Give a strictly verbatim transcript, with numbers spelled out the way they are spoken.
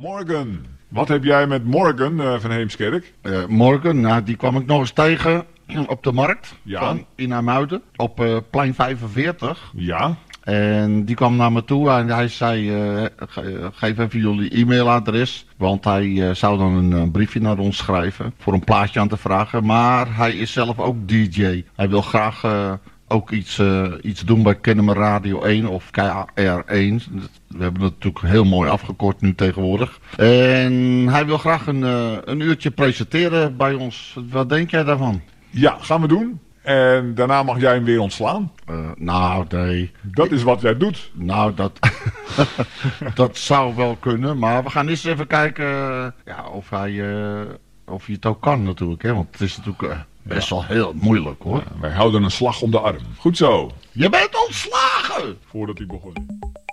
Morgan. Wat heb jij met Morgan uh, van Heemskerk? Uh, Morgan, nou, die kwam ik nog eens tegen op de markt Ja. van in IJmuiden op uh, plein vijfenveertig. Ja. En die kwam naar me toe en hij zei, uh, ge geef even jullie e-mailadres. Want hij uh, zou dan een, een briefje naar ons schrijven voor een plaatje aan te vragen. Maar hij is zelf ook D J. Hij wil graag uh, ook iets, uh, iets doen bij Kennemer Radio één of K R één. We hebben het natuurlijk heel mooi afgekort nu tegenwoordig. En hij wil graag een, uh, een uurtje presenteren bij ons. Wat denk jij daarvan? Ja, gaan we doen. En daarna mag jij hem weer ontslaan. Uh, nou, nee. Dat is wat jij doet. Nou, dat, dat zou wel kunnen. Maar we gaan eens even kijken uh, ja, of, hij, uh, of hij het ook kan natuurlijk. Hè? Want het is natuurlijk uh, best ja. wel heel moeilijk hoor. Ja, wij houden een slag om de arm. Goed zo. Je bent ontslagen! Voordat hij begon.